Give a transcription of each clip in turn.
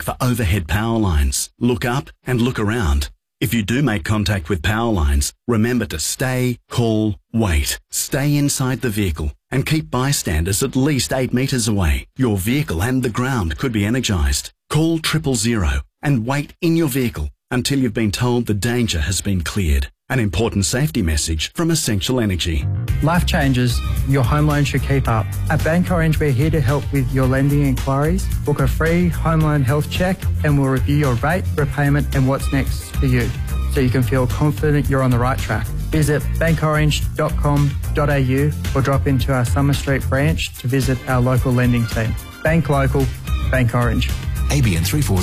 for overhead power lines. Look up and look around. If you do make contact with power lines, remember to stay, call, wait. Stay inside the vehicle and keep bystanders at least 8 metres away. Your vehicle and the ground could be energised. Call 000 and wait in your vehicle until you've been told the danger has been cleared. An important safety message from Essential Energy. Life changes, your home loan should keep up. At Bank Orange, we're here to help with your lending inquiries. Book a free home loan health check and we'll review your rate, repayment and what's next for you, so you can feel confident you're on the right track. Visit bankorange.com.au or drop into our Summer Street branch to visit our local lending team. Bank local, Bank Orange. ABN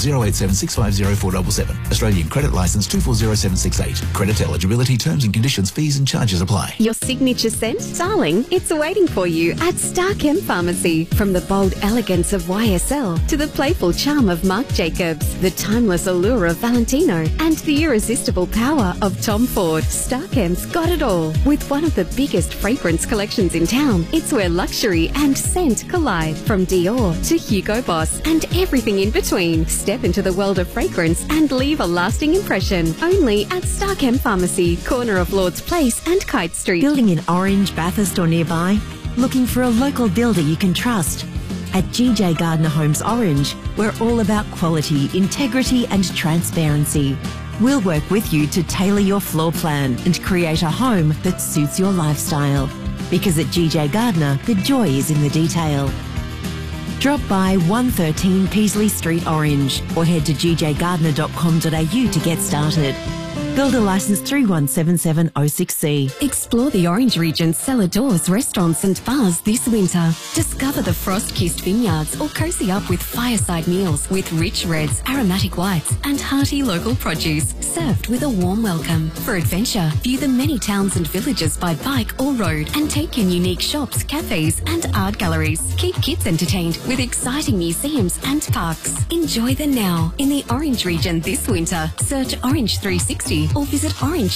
340876504777. Australian Credit Licence 240768. Credit eligibility, terms and conditions, fees and charges apply. Your signature scent? Darling, it's waiting for you at Starchem Pharmacy. From the bold elegance of YSL to the playful charm of Marc Jacobs, the timeless allure of Valentino and the irresistible power of Tom Ford, Starchem's got it all. With one of the biggest fragrance collections in town, it's where luxury and scent collide. From Dior to Hugo Boss and everything in between. Step into the world of fragrance and leave a lasting impression. Only at Starchem Pharmacy, corner of Lord's Place and Kite Street. Building in Orange, Bathurst or nearby? Looking for a local builder you can trust? At GJ Gardner Homes Orange, we're all about quality, integrity and transparency. We'll work with you to tailor your floor plan and create a home that suits your lifestyle. Because at GJ Gardner, the joy is in the detail. Drop by 113 Peasley Street, Orange, or head to gjgardner.com.au to get started. Builder licence 317706C. Explore the Orange region's cellar doors, restaurants and bars this winter. Discover the frost-kissed vineyards or cozy up with fireside meals with rich reds, aromatic whites and hearty local produce, served with a warm welcome. For adventure, view the many towns and villages by bike or road and take in unique shops, cafes and art galleries. Keep kids entertained with exciting museums and parks. Enjoy the now in the Orange region this winter. Search Orange 360 or visit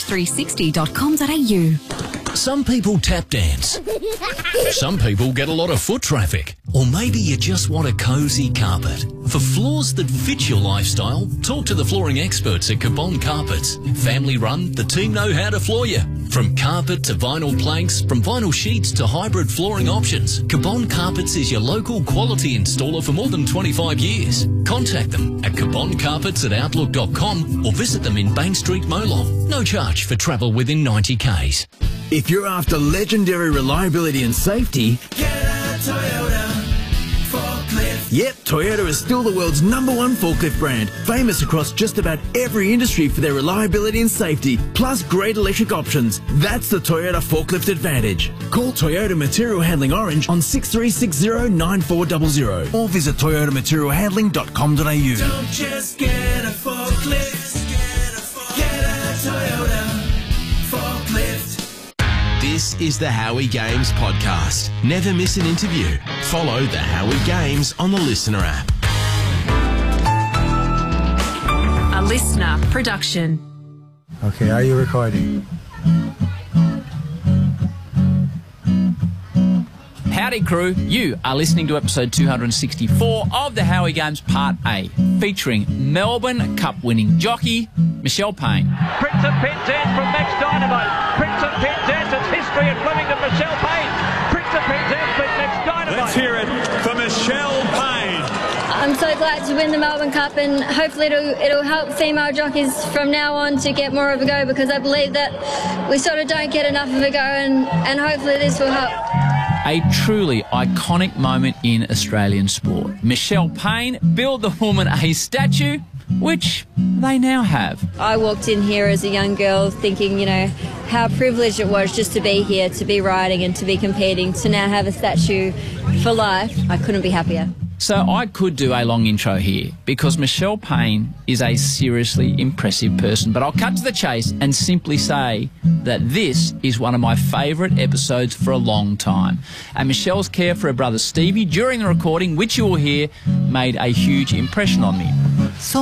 orange360.com.au. Some people tap dance. Some people get a lot of foot traffic. Or maybe you just want a cosy carpet. For floors that fit your lifestyle, talk to the flooring experts at Cabon Carpets. Family run, the team know how to floor you. From carpet to vinyl planks, from vinyl sheets to hybrid flooring options, Cabon Carpets is your local quality installer for more than 25 years. Contact them at caboncarpets@outlook.com or visit them in Bank Street, Molong. No charge for travel within 90 k's. If you're after legendary reliability and safety, get a Toyota forklift. Yep, Toyota is still the world's #1 forklift brand, famous across just about every industry for their reliability and safety, plus great electric options. That's the Toyota Forklift Advantage. Call Toyota Material Handling Orange on 6360-9400 or visit toyotamaterialhandling.com.au. Don't just get a forklift, get a Toyota forklift. This is the Howie Games podcast. Never miss an interview. Follow the Howie Games on the Listener app. A Listener production. Okay, are you recording? Howdy crew, you are listening to episode 264 of the Howie Games Part A, featuring Melbourne Cup winning jockey Michelle Payne. Prince of Penzance from Max Dynamo. Prince of Penzance, it's history at Flemington, Michelle Payne. Prince of Penzance beat Max Dynamo. Let's hear it for Michelle Payne. I'm so glad to win the Melbourne Cup, and hopefully it'll help female jockeys from now on to get more of a go, because I believe that we sort of don't get enough of a go, and hopefully this will help. A truly iconic moment in Australian sport. Michelle Payne built the woman a statue, which they now have. I walked in here as a young girl thinking, you know, how privileged it was just to be here, to be riding and to be competing, to now have a statue for life. I couldn't be happier. So I could do a long intro here because Michelle Payne is a seriously impressive person, but I'll cut to the chase and simply say that this is one of my favourite episodes for a long time. And Michelle's care for her brother Stevie during the recording, which you will hear, made a huge impression on me. So